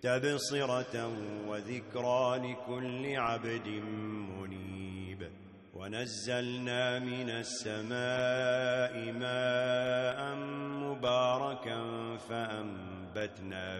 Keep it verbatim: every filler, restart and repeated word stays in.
تبصرة وذكرى لكل عبد منيب. ونزلنا من السماء ماء مباركا فأنبتنا